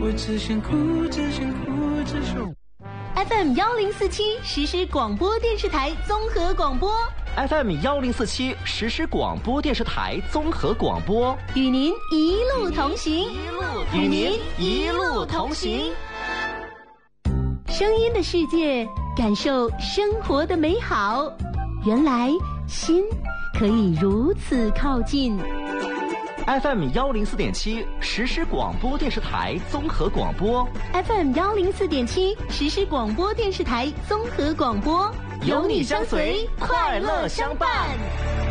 我只想哭，只想哭，只想。 FM1047实时广播电视台综合广播。 FM1047实时广播电视台综合广播， 与您一路同行， 与您一路同行。 声音的世界，感受生活的美好。原来心可以如此靠近。 FM104.7实时广播电视台综合广播。 FM104.7实时广播电视台综合广播， 有你相随，快乐相伴。